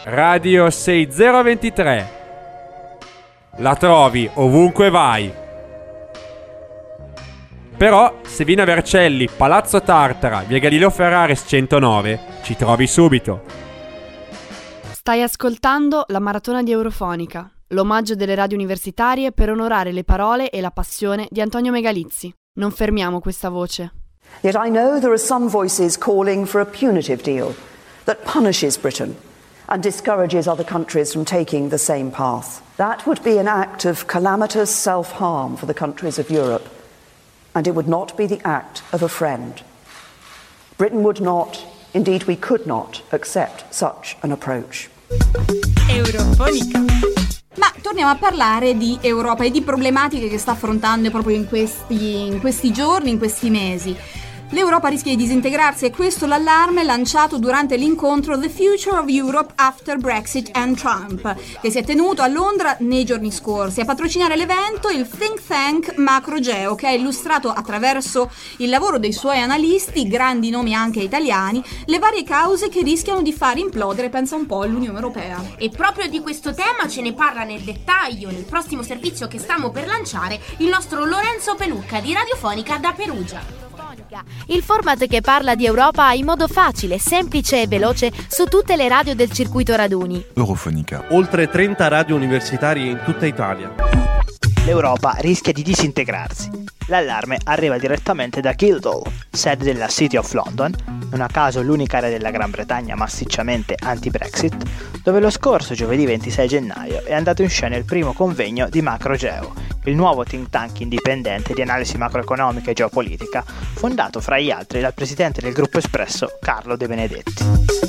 Radio 6023. La trovi ovunque vai. Però, se vieni a Vercelli, Palazzo Tartara, via Galileo Ferraris 109, ci trovi subito. Stai ascoltando la maratona di Eurofonica, l'omaggio delle radio universitarie per onorare le parole e la passione di Antonio Megalizzi. Non fermiamo questa voce. Yet I know there are some voices calling for a punitive deal that punishes Britain and discourages other countries from taking the same path. That would be an act of calamitous self-harm for the countries of Europe, and it would not be the act of a friend. Britain would not, indeed we could not, accept such an approach. Eurofonica. Ma torniamo a parlare di Europa e di problematiche che sta affrontando proprio in questi giorni, in questi mesi. L'Europa rischia di disintegrarsi e questo l'allarme lanciato durante l'incontro The Future of Europe After Brexit and Trump, che si è tenuto a Londra nei giorni scorsi. A patrocinare l'evento il think tank Macrogeo, che ha illustrato attraverso il lavoro dei suoi analisti, grandi nomi anche italiani, le varie cause che rischiano di far implodere, pensa un po', l'Unione Europea. E proprio di questo tema ce ne parla nel dettaglio nel prossimo servizio che stiamo per lanciare il nostro Lorenzo Pelucca di Radiofonica da Perugia. Il format che parla di Europa in modo facile, semplice e veloce su tutte le radio del circuito raduni. Eurofonica. Oltre 30 radio universitarie in tutta Italia. L'Europa rischia di disintegrarsi. L'allarme arriva direttamente da Guildhall, sede della City of London, non a caso l'unica area della Gran Bretagna massicciamente anti-Brexit, dove lo scorso giovedì 26 gennaio è andato in scena il primo convegno di Macrogeo, il nuovo think tank indipendente di analisi macroeconomica e geopolitica, fondato fra gli altri dal presidente del gruppo Espresso Carlo De Benedetti.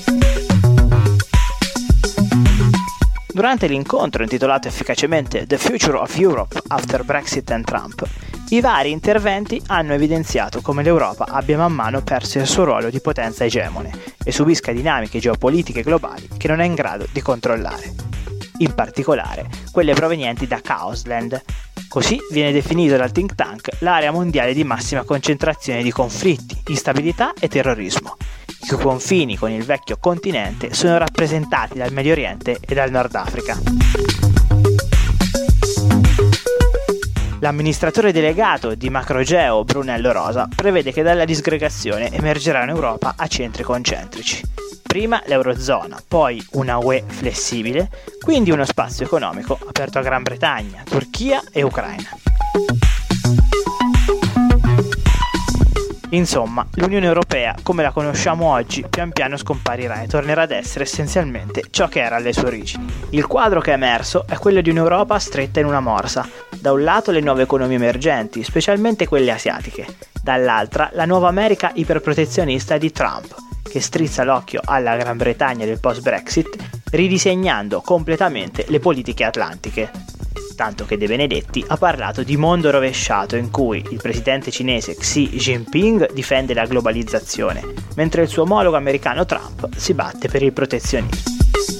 Durante l'incontro intitolato efficacemente The Future of Europe After Brexit and Trump, i vari interventi hanno evidenziato come l'Europa abbia man mano perso il suo ruolo di potenza egemone e subisca dinamiche geopolitiche globali che non è in grado di controllare. In particolare, quelle provenienti da Chaosland. Così viene definito dal think tank l'area mondiale di massima concentrazione di conflitti, instabilità e terrorismo, i cui confini con il vecchio continente sono rappresentati dal Medio Oriente e dal Nord Africa. L'amministratore delegato di Macrogeo, Brunello Rosa, prevede che dalla disgregazione emergerà un'Europa a centri concentrici. Prima l'Eurozona, poi una UE flessibile, quindi uno spazio economico aperto a Gran Bretagna, Turchia e Ucraina. Insomma, l'Unione Europea, come la conosciamo oggi, pian piano scomparirà e tornerà ad essere essenzialmente ciò che era alle sue origini. Il quadro che è emerso è quello di un'Europa stretta in una morsa. Da un lato le nuove economie emergenti, specialmente quelle asiatiche, dall'altra la nuova America iperprotezionista di Trump, che strizza l'occhio alla Gran Bretagna del post-Brexit, ridisegnando completamente le politiche atlantiche. Tanto che De Benedetti ha parlato di mondo rovesciato in cui il presidente cinese Xi Jinping difende la globalizzazione, mentre il suo omologo americano Trump si batte per il protezionismo.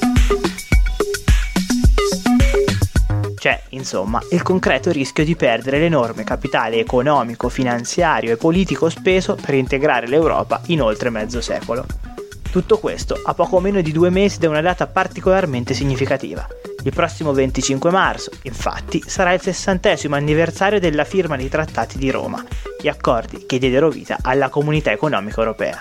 C'è, insomma, il concreto rischio di perdere l'enorme capitale economico, finanziario e politico speso per integrare l'Europa in oltre mezzo secolo. Tutto questo a poco meno di 2 mesi da una data particolarmente significativa. Il prossimo 25 marzo, infatti, sarà il 60° anniversario della firma dei Trattati di Roma, gli accordi che diedero vita alla Comunità Economica Europea.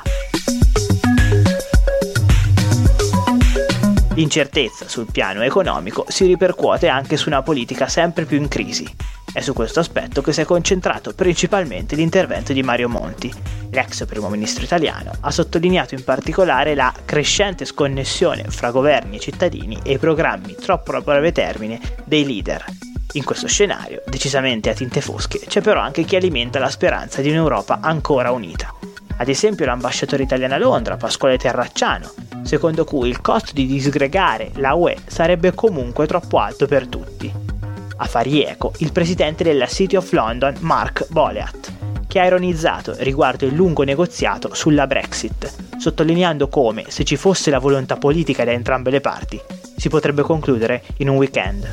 L'incertezza sul piano economico si ripercuote anche su una politica sempre più in crisi. È su questo aspetto che si è concentrato principalmente l'intervento di Mario Monti. L'ex primo ministro italiano ha sottolineato in particolare la crescente sconnessione fra governi e cittadini e i programmi troppo a breve termine dei leader. In questo scenario, decisamente a tinte fosche, c'è però anche chi alimenta la speranza di un'Europa ancora unita. Ad esempio l'ambasciatore italiano a Londra, Pasquale Terracciano, secondo cui il costo di disgregare la UE sarebbe comunque troppo alto per tutti. A fargli eco il presidente della City of London, Mark Boleat, che ha ironizzato riguardo il lungo negoziato sulla Brexit, sottolineando come, se ci fosse la volontà politica da entrambe le parti, si potrebbe concludere in un weekend.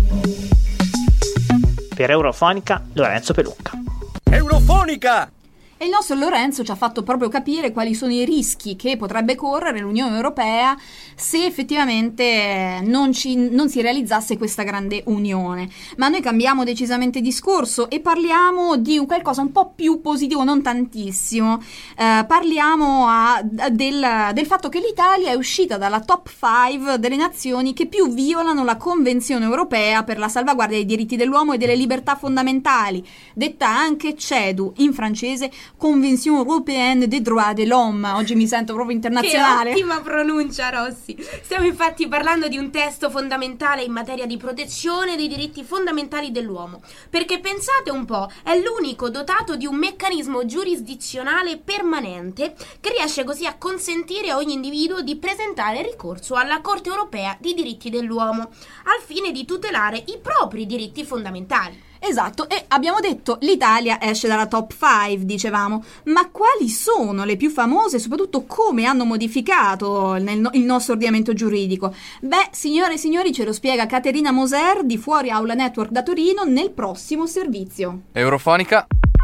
Per Eurofonica, Lorenzo Pelucca. Eurofonica! E il nostro Lorenzo ci ha fatto proprio capire quali sono i rischi che potrebbe correre l'Unione Europea se effettivamente non si realizzasse questa grande unione. Ma noi cambiamo decisamente discorso e parliamo di qualcosa un po' più positivo, non tantissimo. Parliamo del fatto che l'Italia è uscita dalla top 5 delle nazioni che più violano la Convenzione Europea per la salvaguardia dei diritti dell'uomo e delle libertà fondamentali, detta anche CEDU in francese, Convention Européenne des Droits de l'Homme. Oggi mi sento proprio internazionale. Che ottima pronuncia, Rossi. Stiamo infatti parlando di un testo fondamentale in materia di protezione dei diritti fondamentali dell'uomo, perché pensate un po', è l'unico dotato di un meccanismo giurisdizionale permanente che riesce così a consentire a ogni individuo di presentare ricorso alla Corte Europea di diritti dell'uomo al fine di tutelare i propri diritti fondamentali. Esatto, e abbiamo detto l'Italia esce dalla top 5, dicevamo, ma quali sono le più famose e soprattutto come hanno modificato il nostro ordinamento giuridico? Beh, signore e signori, ce lo spiega Caterina Moser di Fuori Aula Network da Torino nel prossimo servizio. Eurofonica.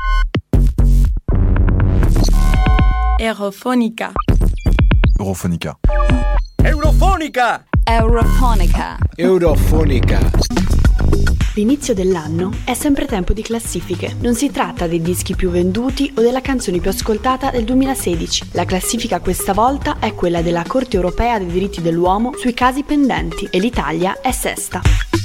Eurofonica. Eurofonica. Eurofonica. Eurofonica. Eurofonica. L'inizio dell'anno è sempre tempo di classifiche. Non si tratta dei dischi più venduti o della canzone più ascoltata del 2016. La classifica questa volta è quella della Corte Europea dei diritti dell'uomo sui casi pendenti e l'Italia è sesta.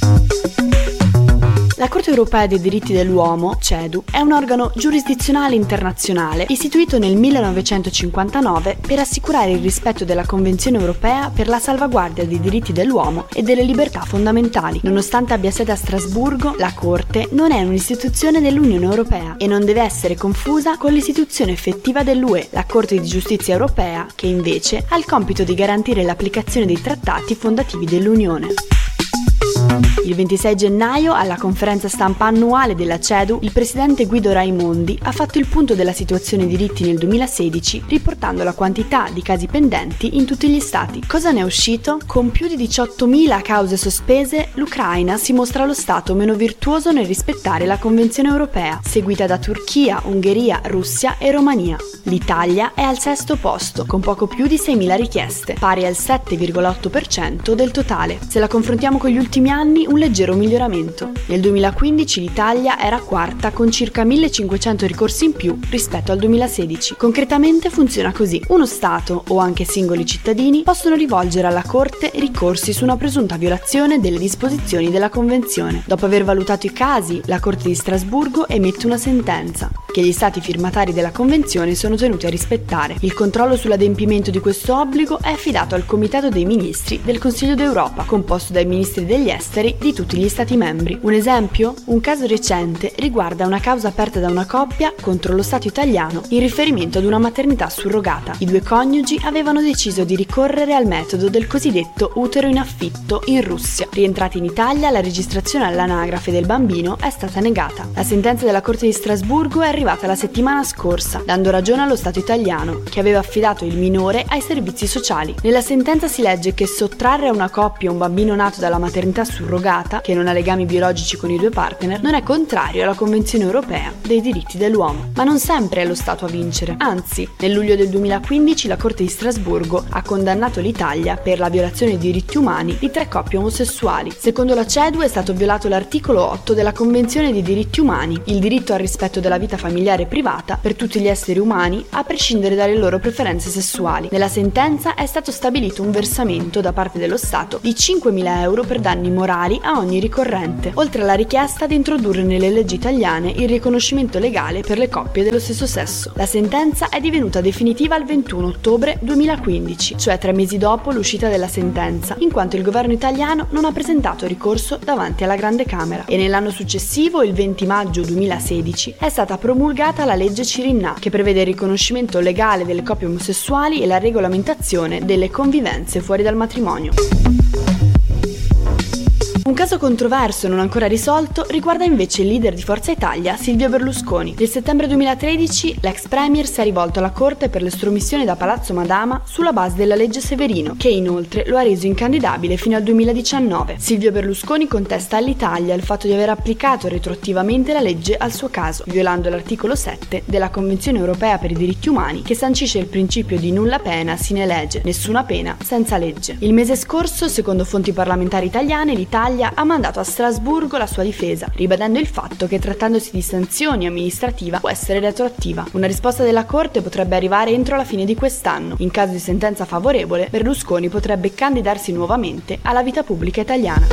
La Corte Europea dei diritti dell'uomo, CEDU, è un organo giurisdizionale internazionale istituito nel 1959 per assicurare il rispetto della Convenzione Europea per la salvaguardia dei diritti dell'uomo e delle libertà fondamentali. Nonostante abbia sede a Strasburgo, la Corte non è un'istituzione dell'Unione Europea e non deve essere confusa con l'istituzione effettiva dell'UE, la Corte di Giustizia Europea, che invece ha il compito di garantire l'applicazione dei trattati fondativi dell'Unione. Il 26 gennaio, alla conferenza stampa annuale della CEDU, il presidente Guido Raimondi ha fatto il punto della situazione diritti nel 2016, riportando la quantità di casi pendenti in tutti gli stati. Cosa ne è uscito? Con più di 18.000 cause sospese, l'Ucraina si mostra lo stato meno virtuoso nel rispettare la Convenzione Europea, seguita da Turchia, Ungheria, Russia e Romania. L'Italia è al sesto posto, con poco più di 6.000 richieste, pari al 7,8% del totale. Se la confrontiamo con gli ultimi anni, un leggero miglioramento. Nel 2015 l'Italia era quarta con circa 1.500 ricorsi in più rispetto al 2016. Concretamente funziona così: uno Stato o anche singoli cittadini possono rivolgere alla Corte ricorsi su una presunta violazione delle disposizioni della Convenzione. Dopo aver valutato i casi, la Corte di Strasburgo emette una sentenza che gli Stati firmatari della Convenzione sono tenuti a rispettare. Il controllo sull'adempimento di questo obbligo è affidato al Comitato dei Ministri del Consiglio d'Europa, composto dai ministri degli esteri di tutti gli Stati membri. Un esempio? Un caso recente riguarda una causa aperta da una coppia contro lo Stato italiano in riferimento ad una maternità surrogata. I due coniugi avevano deciso di ricorrere al metodo del cosiddetto utero in affitto in Russia. Rientrati in Italia, la registrazione all'anagrafe del bambino è stata negata. La sentenza della Corte di Strasburgo è arrivata la settimana scorsa, dando ragione allo Stato italiano, che aveva affidato il minore ai servizi sociali. Nella sentenza si legge che sottrarre a una coppia un bambino nato dalla maternità surrogata, che non ha legami biologici con i due partner, non è contrario alla Convenzione Europea dei diritti dell'uomo. Ma non sempre è lo Stato a vincere. Anzi, nel luglio del 2015 la Corte di Strasburgo ha condannato l'Italia per la violazione dei diritti umani di 3 coppie omosessuali. Secondo la CEDU è stato violato l'articolo 8 della Convenzione dei diritti umani, il diritto al rispetto della vita familiare e privata per tutti gli esseri umani, a prescindere dalle loro preferenze sessuali. Nella sentenza è stato stabilito un versamento da parte dello Stato di 5.000 euro per danni morali a ogni ricorrente, oltre alla richiesta di introdurre nelle leggi italiane il riconoscimento legale per le coppie dello stesso sesso. La sentenza è divenuta definitiva il 21 ottobre 2015, cioè 3 mesi dopo l'uscita della sentenza, in quanto il governo italiano non ha presentato ricorso davanti alla Grande Camera. E nell'anno successivo, il 20 maggio 2016, è stata promulgata la legge Cirinnà, che prevede il riconoscimento legale delle coppie omosessuali e la regolamentazione delle convivenze fuori dal matrimonio. Un caso controverso non ancora risolto riguarda invece il leader di Forza Italia, Silvio Berlusconi. Nel settembre 2013 l'ex premier si è rivolto alla Corte per l'estromissione da Palazzo Madama sulla base della legge Severino, che inoltre lo ha reso incandidabile fino al 2019. Silvio Berlusconi contesta all'Italia il fatto di aver applicato retroattivamente la legge al suo caso, violando l'articolo 7 della Convenzione europea per i diritti umani, che sancisce il principio di nulla pena sine legge, nessuna pena senza legge. Il mese scorso, secondo fonti parlamentari italiane, l'Italia ha mandato a Strasburgo la sua difesa, ribadendo il fatto che trattandosi di sanzioni amministrativa può essere retroattiva. Una risposta della Corte potrebbe arrivare entro la fine di quest'anno. In caso di sentenza favorevole, Berlusconi potrebbe candidarsi nuovamente alla vita pubblica italiana.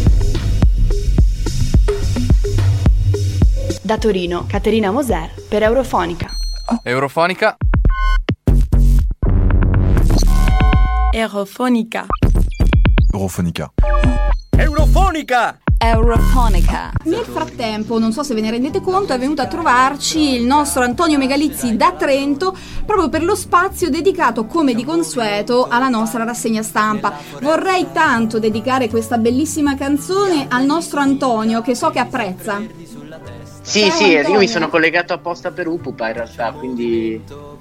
Da Torino, Caterina Moser per Eurofonica. Eurofonica. Eurofonica. Eurofonica. Eurofonica! Eurofonica. Nel frattempo, non so se ve ne rendete conto, è venuto a trovarci il nostro Antonio Megalizzi da Trento proprio per lo spazio dedicato, come di consueto, alla nostra rassegna stampa. Vorrei tanto dedicare questa bellissima canzone al nostro Antonio, che so che apprezza. Sì, Ciao, sì, io Antonio. mi sono collegato apposta per Upupa in realtà, quindi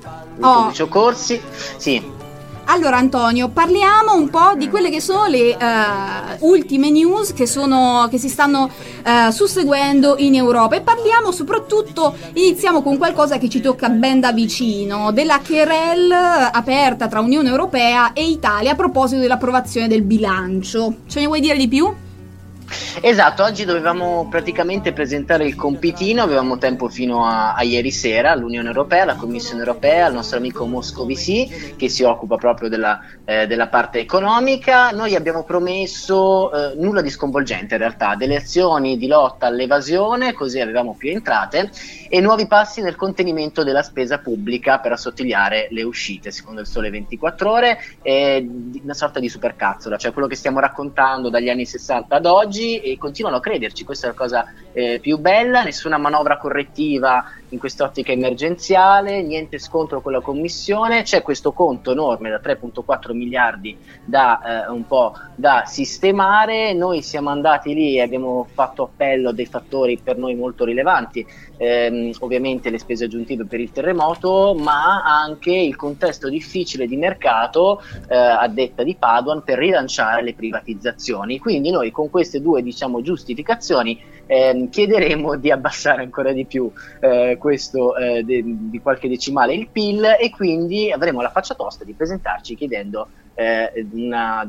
ho corsi, sì. Allora Antonio, parliamo un po' di quelle che sono le ultime news che si stanno susseguendo in Europa, e parliamo soprattutto, iniziamo con qualcosa che ci tocca ben da vicino, della querelle aperta tra Unione Europea e Italia a proposito dell'approvazione del bilancio. Ce ne vuoi dire di più? Esatto, oggi dovevamo praticamente presentare il compitino, avevamo tempo fino a ieri sera all'Unione Europea, alla Commissione Europea, al nostro amico Moscovici che si occupa proprio della parte economica. Noi abbiamo promesso nulla di sconvolgente in realtà, delle azioni di lotta all'evasione, così avevamo più entrate, e nuovi passi nel contenimento della spesa pubblica per assottigliare le uscite, secondo il Sole 24 Ore, una sorta di supercazzola, cioè quello che stiamo raccontando dagli anni 60 ad oggi, e continuano a crederci, questa è la cosa più bella. Nessuna manovra correttiva in quest'ottica emergenziale, niente scontro con la Commissione, c'è questo conto enorme da 3,4 miliardi un po' da sistemare. Noi siamo andati lì e abbiamo fatto appello a dei fattori per noi molto rilevanti, ovviamente le spese aggiuntive per il terremoto, ma anche il contesto difficile di mercato, a detta di Padoan, per rilanciare le privatizzazioni. Quindi noi con queste due giustificazioni chiederemo di abbassare ancora di più questo di qualche decimale il PIL, e quindi avremo la faccia tosta di presentarci chiedendo un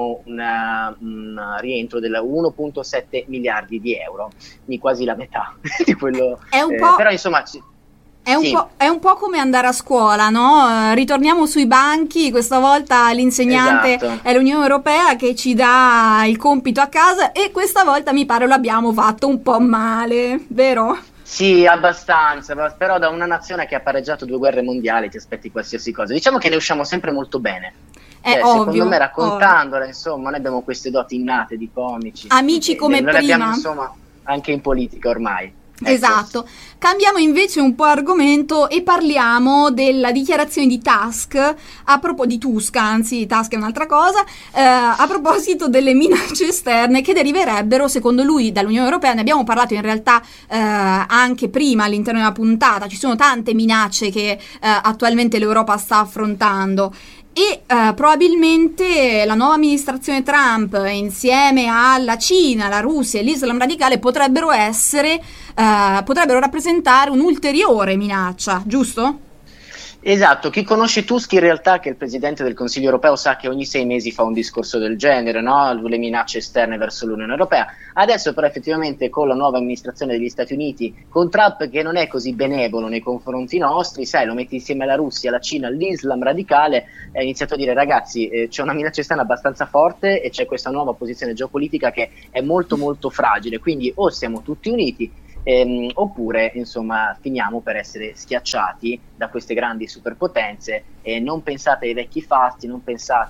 rientro del 1,7 miliardi di euro, quindi quasi la metà di quello. È un po', però insomma è un po' come andare a scuola, no? Ritorniamo sui banchi, questa volta l'insegnante è l'Unione Europea che ci dà il compito a casa, e questa volta mi pare lo abbiamo fatto un po' male, vero? Sì, abbastanza, però da una nazione che ha pareggiato 2 guerre mondiali ti aspetti qualsiasi cosa. Diciamo che ne usciamo sempre molto bene. Secondo me, raccontandola, insomma, noi abbiamo queste doti innate di comici. Amici come noi prima. Abbiamo, insomma, anche in politica ormai. Esatto. Cambiamo invece un po' argomento e parliamo della dichiarazione di Tusk, Tusk è un'altra cosa, a proposito delle minacce esterne che deriverebbero, secondo lui, dall'Unione Europea. Ne abbiamo parlato in realtà anche prima all'interno della puntata. Ci sono tante minacce che attualmente l'Europa sta affrontando. E probabilmente la nuova amministrazione Trump, insieme alla Cina, la Russia e l'Islam radicale, potrebbero rappresentare un'ulteriore minaccia, giusto? Esatto, chi conosce Tusk in realtà, che è il Presidente del Consiglio Europeo, sa che ogni 6 mesi fa un discorso del genere, no? Le minacce esterne verso l'Unione Europea. Adesso però effettivamente con la nuova amministrazione degli Stati Uniti, con Trump che non è così benevolo nei confronti nostri, sai, lo metti insieme alla Russia, alla Cina, all'Islam radicale, ha iniziato a dire: ragazzi, c'è una minaccia esterna abbastanza forte e c'è questa nuova posizione geopolitica che è molto molto fragile, quindi o siamo tutti uniti, oppure insomma finiamo per essere schiacciati da queste grandi superpotenze. E non pensate ai vecchi fasti, non pensate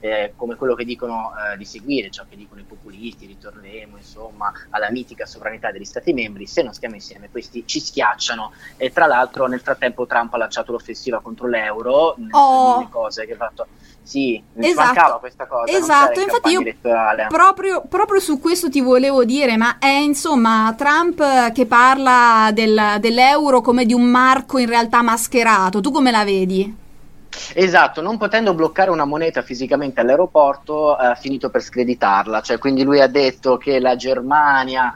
come quello che dicono di seguire, ciò che dicono i populisti, ritorneremo insomma alla mitica sovranità degli Stati membri, se non stiamo insieme questi ci schiacciano. E tra l'altro nel frattempo Trump ha lanciato l'offensiva contro l'euro, le cose che ha fatto. Sì, mi mancava questa cosa. Esatto, infatti io proprio su questo ti volevo dire, ma è insomma Trump che parla dell'euro come di un marco in realtà mascherato, tu come la vedi? Esatto, non potendo bloccare una moneta fisicamente all'aeroporto ha finito per screditarla, cioè quindi lui ha detto che la Germania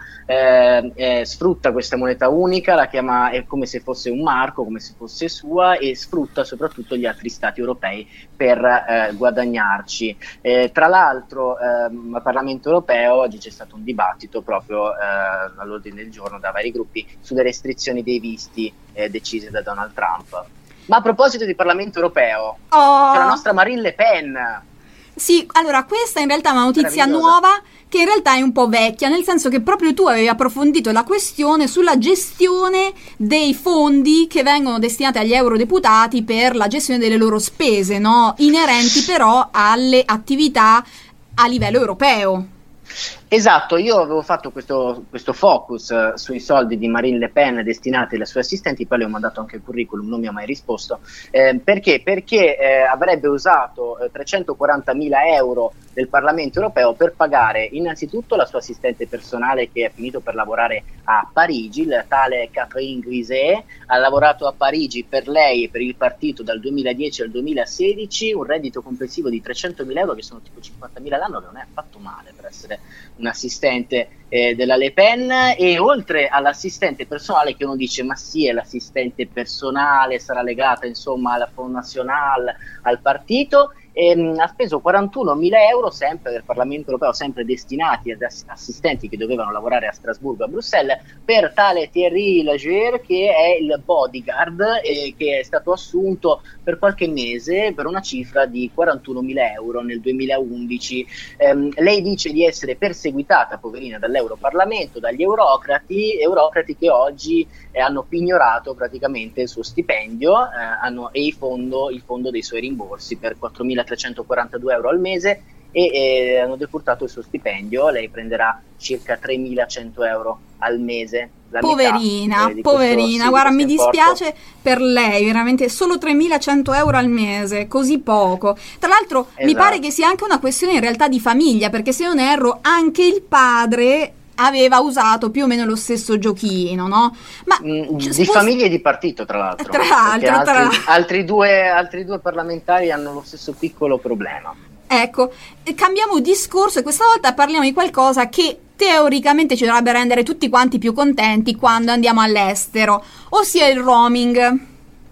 sfrutta questa moneta unica, la chiama come se fosse un marco, come se fosse sua, e sfrutta soprattutto gli altri stati europei per guadagnarci. Tra l'altro al Parlamento europeo oggi c'è stato un dibattito proprio all'ordine del giorno da vari gruppi sulle restrizioni dei visti decise da Donald Trump. Ma a proposito di Parlamento europeo, c'è la nostra Marine Le Pen. Sì, allora questa in realtà è una notizia nuova che in realtà è un po' vecchia, nel senso che proprio tu avevi approfondito la questione sulla gestione dei fondi che vengono destinati agli eurodeputati per la gestione delle loro spese, no? Inerenti però alle attività a livello europeo. Esatto, io avevo fatto questo focus sui soldi di Marine Le Pen destinati alle sue assistenti, poi le ho mandato anche il curriculum, non mi ha mai risposto. Perché? Perché avrebbe usato 340.000 euro del Parlamento europeo per pagare innanzitutto la sua assistente personale che è finito per lavorare a Parigi, il tale Catherine Griset, ha lavorato a Parigi per lei e per il partito dal 2010 al 2016, un reddito complessivo di 300.000 euro che sono tipo 50.000 l'anno, che non è affatto male per essere un assistente della Le Pen. E oltre all'assistente personale, che uno dice ma sì, è l'assistente personale, sarà legata insomma alla Front National, al partito, ha speso 41.000 euro sempre del Parlamento europeo, sempre destinati ad assistenti che dovevano lavorare a Strasburgo, a Bruxelles, per tale Thierry Lager, che è il bodyguard che è stato assunto per qualche mese per una cifra di 41.000 euro nel 2011. Lei dice di essere perseguitata, poverina, dall'Europarlamento, dagli eurocrati che oggi hanno pignorato praticamente il suo stipendio e il fondo dei suoi rimborsi per 4.342 euro al mese, e hanno decurtato il suo stipendio. Lei prenderà circa 3.100 euro al mese. Poverina, guarda, mi dispiace per lei, veramente solo 3.100 euro al mese, così poco. Tra l'altro mi pare che sia anche una questione in realtà di famiglia, perché se non erro anche il padre aveva usato più o meno lo stesso giochino, no? Ma di famiglia e di partito, tra l'altro. Altri due parlamentari hanno lo stesso piccolo problema. Ecco, cambiamo discorso e questa volta parliamo di qualcosa che teoricamente ci dovrebbe rendere tutti quanti più contenti quando andiamo all'estero, ossia il roaming.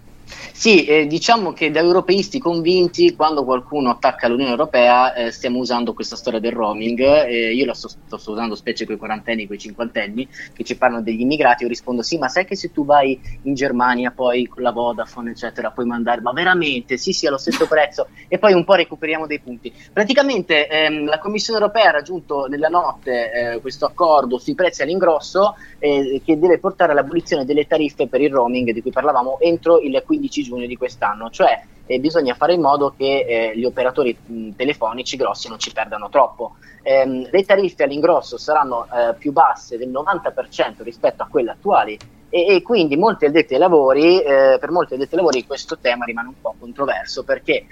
Sì, diciamo che da europeisti convinti, quando qualcuno attacca l'Unione Europea, stiamo usando questa storia del roaming. Io la sto usando specie con i quarantenni, con i cinquantenni, che ci parlano degli immigrati. Io rispondo sì, ma sai che se tu vai in Germania poi con la Vodafone eccetera puoi mandare, ma veramente? Sì, allo stesso prezzo, e poi un po' recuperiamo dei punti. Praticamente la Commissione Europea ha raggiunto nella notte questo accordo sui prezzi all'ingrosso che deve portare all'abolizione delle tariffe per il roaming di cui parlavamo entro il 15 giugno di quest'anno, cioè bisogna fare in modo che gli operatori telefonici grossi non ci perdano troppo. Le tariffe all'ingrosso saranno più basse del 90% rispetto a quelle attuali, e quindi molti addetti ai lavori, per molti addetti ai lavori questo tema rimane un po' controverso, perché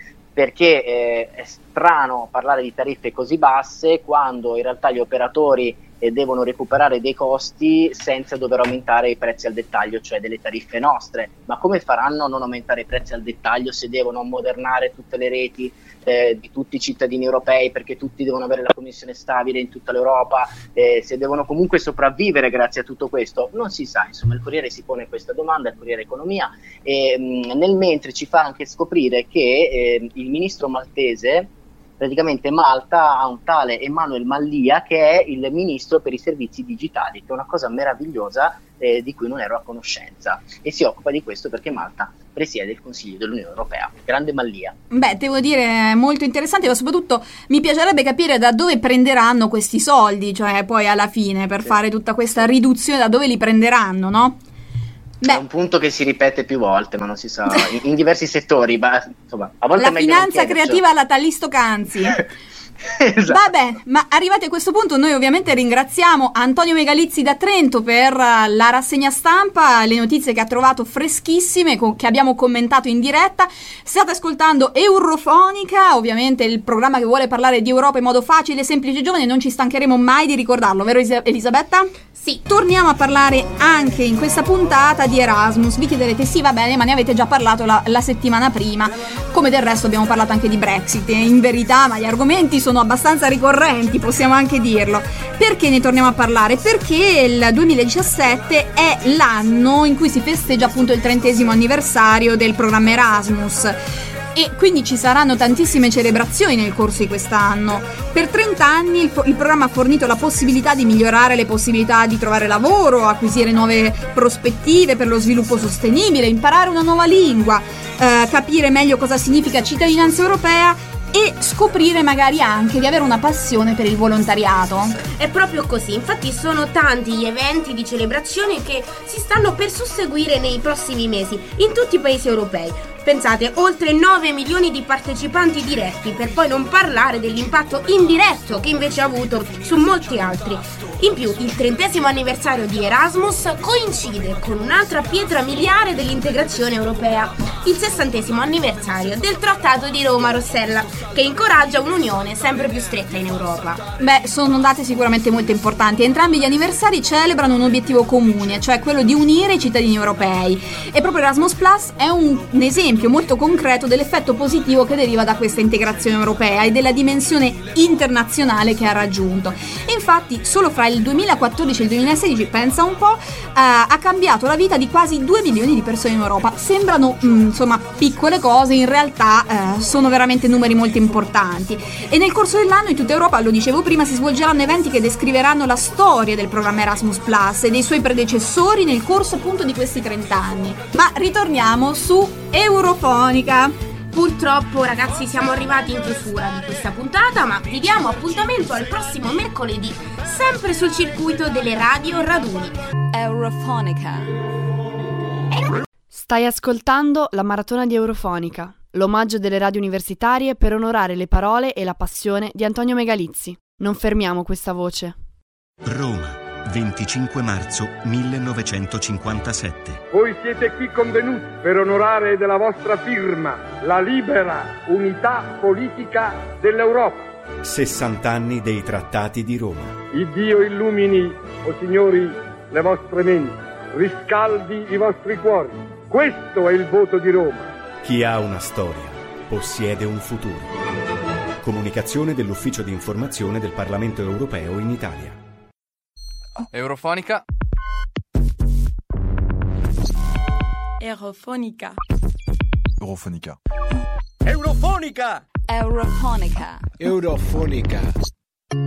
è strano parlare di tariffe così basse quando in realtà gli operatori devono recuperare dei costi senza dover aumentare i prezzi al dettaglio, cioè delle tariffe nostre. Ma come faranno a non aumentare i prezzi al dettaglio se devono ammodernare tutte le reti di tutti i cittadini europei, perché tutti devono avere la connessione stabile in tutta l'Europa, se devono comunque sopravvivere grazie a tutto questo? Non si sa, insomma. Il Corriere si pone questa domanda, il Corriere Economia, e nel mentre ci fa anche scoprire che il ministro maltese, praticamente Malta ha un tale Emanuele Mallia che è il ministro per i servizi digitali, che è una cosa meravigliosa di cui non ero a conoscenza, e si occupa di questo perché Malta presiede il Consiglio dell'Unione Europea. Grande Mallia. Beh, devo dire molto interessante, ma soprattutto mi piacerebbe capire da dove prenderanno questi soldi, cioè poi alla fine per fare tutta questa riduzione, da dove li prenderanno, no? È un punto che si ripete più volte, ma non si sa, in diversi settori, insomma, a volte la è meglio non finanza creativa alla Talisto Canzi. Esatto. Vabbè, ma arrivati a questo punto noi ovviamente ringraziamo Antonio Megalizzi da Trento per la rassegna stampa, le notizie che ha trovato freschissime, che abbiamo commentato in diretta. State ascoltando Eurofonica, ovviamente il programma che vuole parlare di Europa in modo facile, semplice e giovane, non ci stancheremo mai di ricordarlo, vero Elisabetta? Sì. Torniamo a parlare anche in questa puntata di Erasmus. Vi chiederete sì, va bene, ma ne avete già parlato la settimana prima, come del resto abbiamo parlato anche di Brexit, e in verità ma gli argomenti sono abbastanza ricorrenti, possiamo anche dirlo. Perché ne torniamo a parlare? Perché il 2017 è l'anno in cui si festeggia appunto il 30° anniversario del programma Erasmus. E quindi ci saranno tantissime celebrazioni nel corso di quest'anno. Per 30 anni il programma ha fornito la possibilità di migliorare le possibilità di trovare lavoro, acquisire nuove prospettive per lo sviluppo sostenibile, imparare una nuova lingua, capire meglio cosa significa cittadinanza europea e scoprire magari anche di avere una passione per il volontariato. È proprio così, infatti sono tanti gli eventi di celebrazione che si stanno per susseguire nei prossimi mesi in tutti i paesi europei. Pensate, oltre 9 milioni di partecipanti diretti, per poi non parlare dell'impatto indiretto che invece ha avuto su molti altri. In più, il 30° anniversario di Erasmus coincide con un'altra pietra miliare dell'integrazione europea, il 60° anniversario del Trattato di Roma-Rossella, che incoraggia un'unione sempre più stretta in Europa. Beh, sono date sicuramente molto importanti. Entrambi gli anniversari celebrano un obiettivo comune, cioè quello di unire i cittadini europei. E proprio Erasmus Plus è un esempio molto concreto dell'effetto positivo che deriva da questa integrazione europea e della dimensione internazionale che ha raggiunto. E infatti, solo fra il 2014 e il 2016, pensa un po', ha cambiato la vita di quasi 2 milioni di persone in Europa. Sembrano insomma piccole cose, in realtà sono veramente numeri molto importanti. E nel corso dell'anno in tutta Europa, lo dicevo prima, si svolgeranno eventi che descriveranno la storia del programma Erasmus Plus e dei suoi predecessori nel corso appunto di questi 30 anni. Ma ritorniamo su Eurofonica. Purtroppo ragazzi siamo arrivati in chiusura di questa puntata, ma vi diamo appuntamento al prossimo mercoledì, sempre sul circuito delle radio raduni. Eurofonica. Stai ascoltando la maratona di Eurofonica, l'omaggio delle radio universitarie per onorare le parole e la passione di Antonio Megalizzi. Non fermiamo questa voce. Roma, 25 marzo 1957. Voi siete qui convenuti per onorare della vostra firma la libera unità politica dell'Europa. 60 anni dei trattati di Roma. Il Dio illumini, o signori, le vostre menti, riscaldi i vostri cuori. Questo è il voto di Roma. Chi ha una storia possiede un futuro. Comunicazione dell'Ufficio di informazione del Parlamento Europeo in Italia. Eurofonica. Eurofonica. Eurofonica. Eurofonica. Eurofonica. Eurofonica.